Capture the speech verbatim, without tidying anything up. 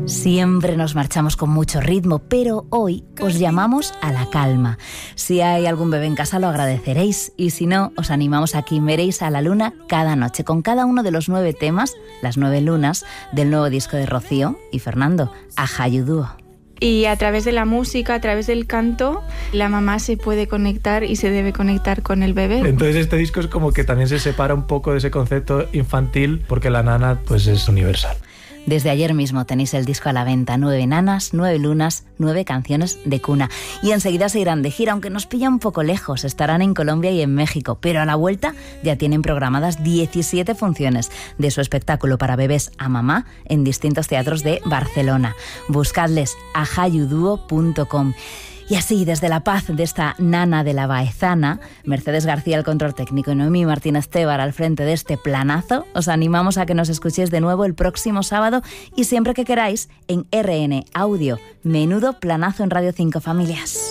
Siempre nos marchamos con mucho ritmo, pero hoy os llamamos a la calma. Si hay algún bebé en casa lo agradeceréis, y si no, os animamos a que veréis a la luna cada noche con cada uno de los nueve temas, las nueve lunas, del nuevo disco de Rocío y Fernando, Ajayu Dúo. Y a través de la música, a través del canto, la mamá se puede conectar y se debe conectar con el bebé. Entonces este disco es como que también se separa un poco de ese concepto infantil, porque la nana pues es universal. Desde ayer mismo tenéis el disco a la venta, nueve nanas, nueve lunas, nueve canciones de cuna. Y enseguida se irán de gira, aunque nos pilla un poco lejos. Estarán en Colombia y en México, pero a la vuelta ya tienen programadas diecisiete funciones de su espectáculo para bebés a mamá en distintos teatros de Barcelona. Buscadles a ajayu duo punto com. Y así, desde La Paz, de esta nana de la Baezana, Mercedes García al control técnico y Noemí Martínez Tebar al frente de este planazo, os animamos a que nos escuchéis de nuevo el próximo sábado y siempre que queráis en R N Audio. Menudo planazo en Radio cinco, familias.